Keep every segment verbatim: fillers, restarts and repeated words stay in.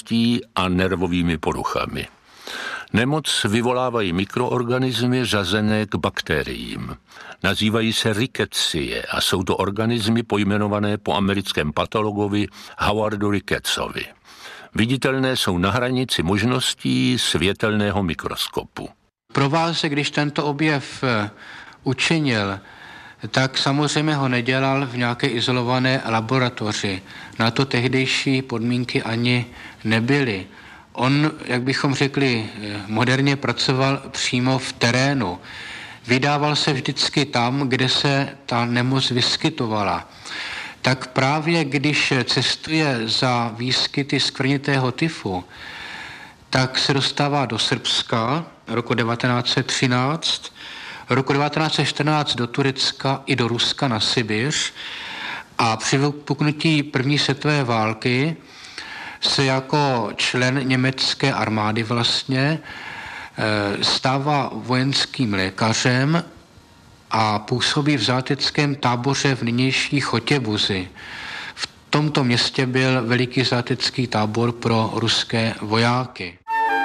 možností a nervovými poruchami. Nemoc vyvolávají mikroorganismy řazené k bakteriím. Nazývají se rickettsie a jsou to organismy pojmenované po americkém patologovi Howardu Rickettsovi. Viditelné jsou na hranici možností světelného mikroskopu. Provázek, když tento objev učinil, tak samozřejmě ho nedělal v nějaké izolované laboratoři. Na to tehdejší podmínky ani nebyly. On, jak bychom řekli, moderně pracoval přímo v terénu. Vydával se vždycky tam, kde se ta nemoc vyskytovala. Tak právě když cestuje za výskyty skvrnitého tyfu, tak se dostává do Srbska roku devatenáct set třináct, roku devatenáct set čtrnáct do Turecka i do Ruska na Sibiř a při vypuknutí první světové války se jako člen německé armády vlastně stává vojenským lékařem a působí v záteckém táboře v nynější Chotěbuzi. V tomto městě byl veliký zátecký tábor pro ruské vojáky.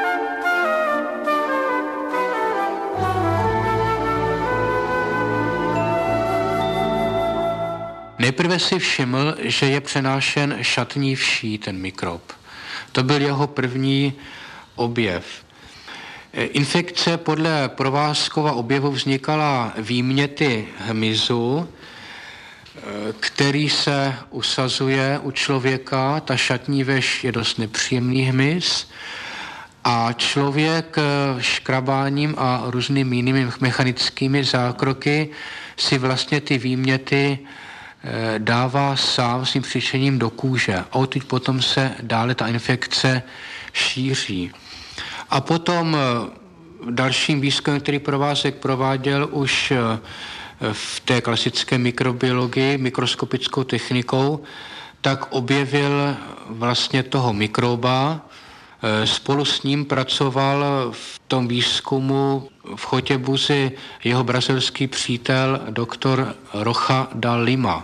Nejprve si všiml, že je přenášen šatní vší, ten mikrob. To byl jeho první objev. Infekce podle Provázkova objevu vznikala výměty hmyzu, který se usazuje u člověka. Ta šatní věž je dost nepříjemný hmyz a člověk škrabáním a různými jinými mechanickými zákroky si vlastně ty výměty dává sám svým přičením do kůže. A odtud potom se dále ta infekce šíří. A potom dalším výzkumem, který Provázek prováděl už v té klasické mikrobiologii, mikroskopickou technikou, tak objevil vlastně toho mikroba. Spolu s ním pracoval v tom výzkumu v Chotěbuzi jeho brazilský přítel doktor Rocha da Lima.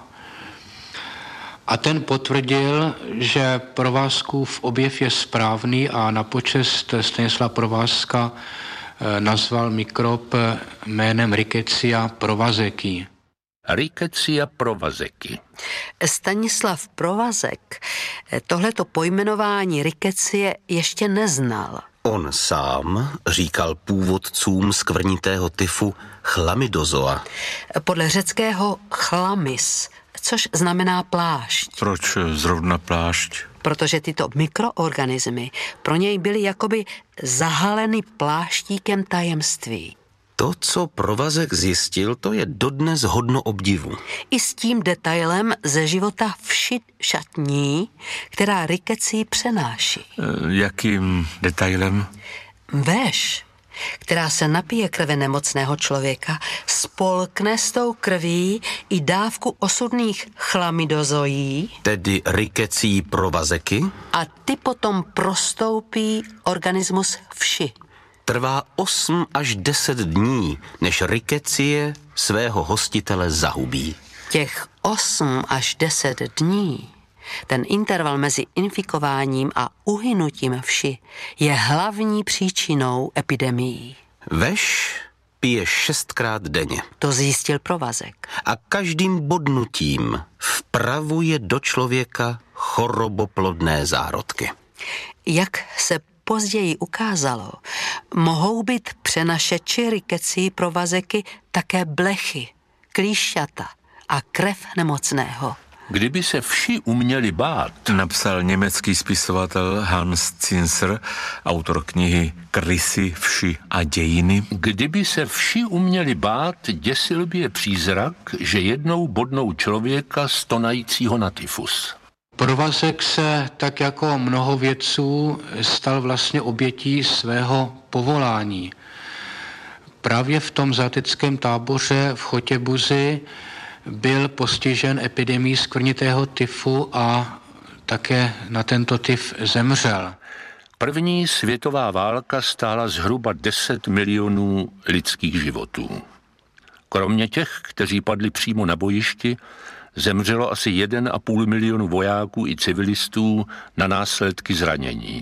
A ten potvrdil, že Provázkův objev je správný a na počest Stanislava Provázka nazval mikrob jménem Rickettsia provazeki. Rickettsia provazeki. Stanislav Provazek tohleto pojmenování Ricketsie ještě neznal. On sám říkal původcům skvrnitého tyfu chlamydozoa. Podle řeckého chlamys, což znamená plášť. Proč zrovna plášť? Protože tyto mikroorganismy pro něj byly jakoby zahaleny pláštíkem tajemství. To, co Provazek zjistil, to je dodnes hodno obdivu. I s tím detailem ze života vši šatní, která Rickettsii přenáší. E, jakým detailem? Véž, která se napije krve nemocného člověka, spolkne s tou krví i dávku osudných chlamydozoí, tedy Rickettsii provazeky, a ty potom prostoupí organismus vši. Trvá osm až deset dní, než Rickettsie svého hostitele zahubí. Těch osm až deset dní, ten interval mezi infikováním a uhynutím vši, je hlavní příčinou epidemií. Véž pije šestkrát denně. To zjistil Provazek. A každým bodnutím vpravuje do člověka choroboplodné zárodky. Jak se později ukázalo, mohou být přenašeči Rickettsii provazeky také blechy, klíšťata a krev nemocného. Kdyby se vši uměli bát, napsal německý spisovatel Hans Zinsser, autor knihy Krysy, vši a dějiny. Kdyby se vši uměli bát, děsil by je přízrak, že jednou bodnou člověka stonajícího na tyfus. Provazek se, tak jako mnoho vědců, stal vlastně obětí svého povolání. Právě v tom záteckém táboře v Chotěbuzi byl postižen epidemií skvrnitého tyfu a také na tento tyf zemřel. První světová válka stála zhruba deset milionů lidských životů. Kromě těch, kteří padli přímo na bojišti, zemřelo asi jeden a půl milionu vojáků i civilistů na následky zranění.